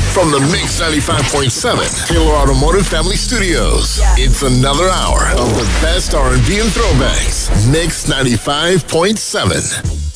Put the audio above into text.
From the Mix 95.7 Taylor Automotive Family Studios, it's another hour of the best R&B and throwbacks. Mix 95.7.